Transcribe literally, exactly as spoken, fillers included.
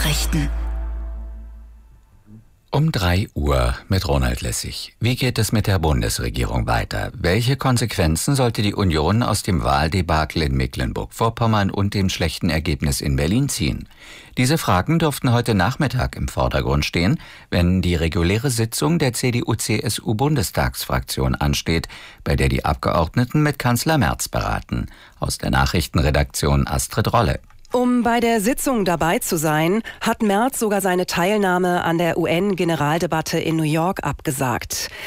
Nachrichten. Um drei Uhr mit Ronald Lessig. Wie geht es mit der Bundesregierung weiter? Welche Konsequenzen sollte die Union aus dem Wahldebakel in Mecklenburg-Vorpommern und dem schlechten Ergebnis in Berlin ziehen? Diese Fragen dürften heute Nachmittag im Vordergrund stehen, wenn die reguläre Sitzung der C D U C S U-Bundestagsfraktion ansteht, bei der die Abgeordneten mit Kanzler Merz beraten. Aus der Nachrichtenredaktion Astrid Rolle. Um bei der Sitzung dabei zu sein, hat Merz sogar seine Teilnahme an der U N-Generaldebatte in New York abgesagt.